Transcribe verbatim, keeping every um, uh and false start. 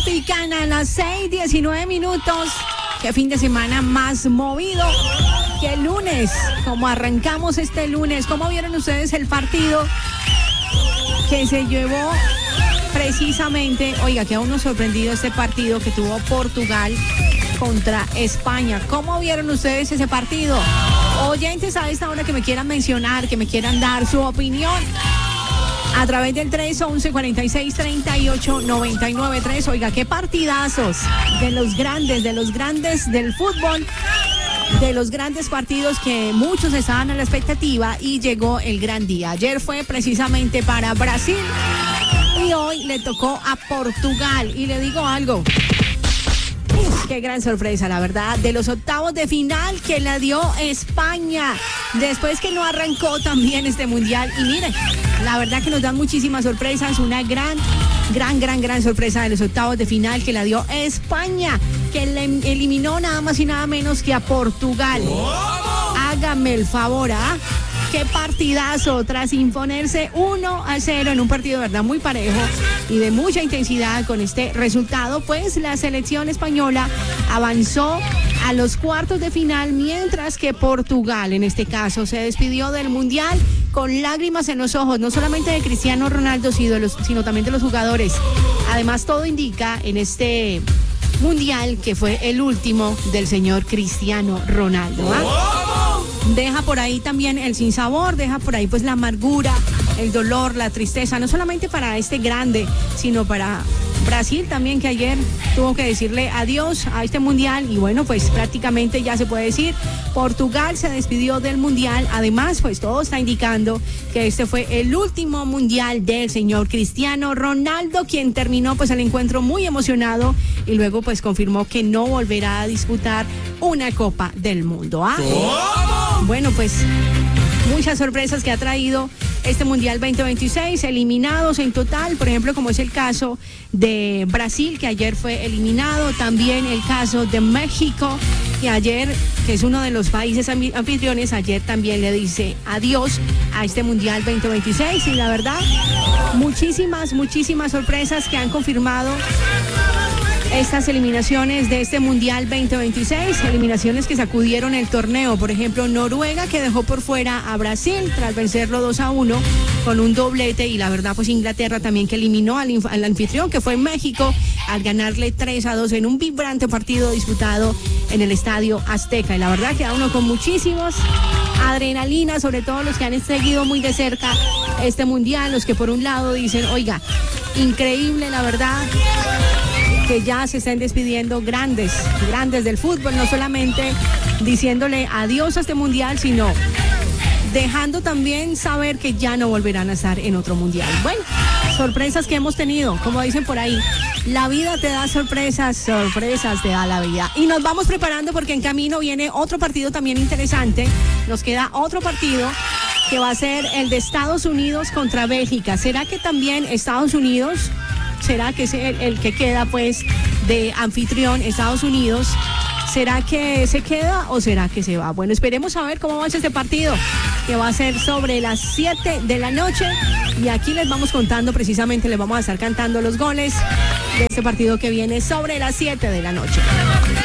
Tropicana, a las seis diecinueve minutos. Qué fin de semana más movido. Qué lunes. Como arrancamos este lunes. ¿Cómo vieron ustedes el partido que se llevó precisamente? Oiga, que aún nos sorprendido este partido que tuvo Portugal contra España. ¿Cómo vieron ustedes ese partido? Oyentes a esta hora que me quieran mencionar, que me quieran dar su opinión a través del tres once, cuarenta y seis, treinta y ocho, noventa y nueve tres. Oiga, qué partidazos de los grandes, de los grandes del fútbol, de los grandes partidos que muchos estaban a la expectativa y llegó el gran día. Ayer fue precisamente para Brasil y hoy le tocó a Portugal. Y le digo algo. Uf, qué gran sorpresa, la verdad, de los octavos de final que la dio España, después que no arrancó también este mundial. Y miren, la verdad que nos dan muchísimas sorpresas, una gran, gran, gran, gran sorpresa de los octavos de final que la dio España, que le eliminó nada más y nada menos que a Portugal. Hágame el favor, ¿ah? Qué partidazo, tras imponerse uno a cero en un partido de verdad muy parejo y de mucha intensidad. Con este resultado, pues la selección española avanzó a los cuartos de final, mientras que Portugal, en este caso, se despidió del mundial con lágrimas en los ojos, no solamente de Cristiano Ronaldo, sino también de los jugadores. Además, todo indica en este mundial que fue el último del señor Cristiano Ronaldo, ¿ah? Deja por ahí también el sinsabor, deja por ahí pues la amargura, el dolor, la tristeza, no solamente para este grande, sino para Brasil también, que ayer tuvo que decirle adiós a este mundial. Y bueno, pues prácticamente ya se puede decir, Portugal se despidió del mundial. Además, pues todo está indicando que este fue el último mundial del señor Cristiano Ronaldo, quien terminó pues el encuentro muy emocionado y luego pues confirmó que no volverá a disputar una Copa del Mundo, ¿ah? Bueno, pues muchas sorpresas que ha traído este Mundial veinte veintiséis, eliminados en total, por ejemplo, como es el caso de Brasil, que ayer fue eliminado, también el caso de México, que ayer, que es uno de los países anfitriones, ayer también le dice adiós a este Mundial veinte veintiséis. Y la verdad, muchísimas, muchísimas sorpresas que han confirmado estas eliminaciones de este Mundial veinte veintiséis, eliminaciones que sacudieron el torneo. Por ejemplo, Noruega, que dejó por fuera a Brasil tras vencerlo dos a uno con un doblete. Y la verdad, pues Inglaterra también, que eliminó al, al anfitrión, que fue México, al ganarle tres a dos en un vibrante partido disputado en el Estadio Azteca. Y la verdad, queda uno con muchísimos adrenalina, sobre todo los que han seguido muy de cerca este Mundial, los que por un lado dicen, oiga, increíble, la verdad, que ya se estén despidiendo grandes, grandes del fútbol, no solamente diciéndole adiós a este mundial, sino dejando también saber que ya no volverán a estar en otro mundial. Bueno, sorpresas que hemos tenido, como dicen por ahí, la vida te da sorpresas, sorpresas te da la vida. Y nos vamos preparando porque en camino viene otro partido también interesante. Nos queda otro partido que va a ser el de Estados Unidos contra Bélgica. ¿Será que también Estados Unidos... ¿Será que es el, el que queda pues de anfitrión Estados Unidos? ¿Será que se queda o será que se va? Bueno, esperemos a ver cómo va a ser este partido, que va a ser sobre las siete de la noche. Y aquí les vamos contando precisamente, les vamos a estar cantando los goles de este partido que viene sobre las siete de la noche.